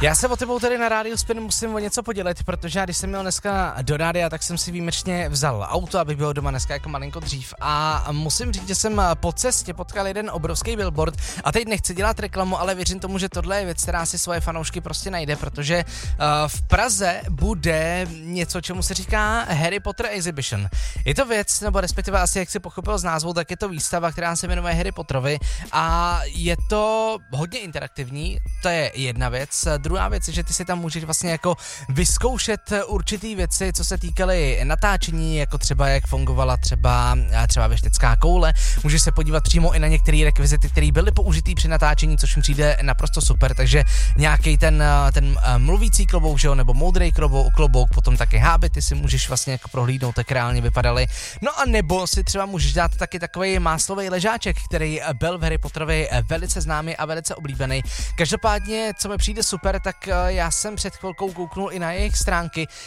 Já se o tebou tady na Rádiu Spin musím o něco podělit, protože když jsem měl dneska do rádia, tak jsem si výjimečně vzal auto, abych byl doma dneska jako malinko dřív a musím říct, že jsem po cestě potkal jeden obrovský billboard a teď nechci dělat reklamu, ale věřím tomu, že tohle je věc, která si svoje fanoušky prostě najde, protože v Praze bude něco, čemu se říká Harry Potter Exhibition. Je to věc, nebo respektive asi jak si pochopil z názvu, tak je to výstava, která se jmenuje Harry Potterovi a je to hodně interaktivní, to je jedna věc. Druhá věc je, že ty si tam můžeš vlastně jako vyzkoušet určitý věci, co se týkaly natáčení, jako třeba jak fungovala třeba věštecká koule. Můžeš se podívat přímo i na některé rekvizity, které byly použitý při natáčení, což mi přijde naprosto super, takže nějaký ten mluvící klobouk, že jo, nebo moudrý klobouk, potom taky hábity si můžeš vlastně jako prohlídnout, tak reálně vypadaly. No a nebo si třeba můžeš dát taky takový máslový ležáček, který byl v Harry Potterovi velice známý a velice oblíbený. Každopádně, co mi přijde super, tak já jsem před chvilkou kouknul i na jejich stránky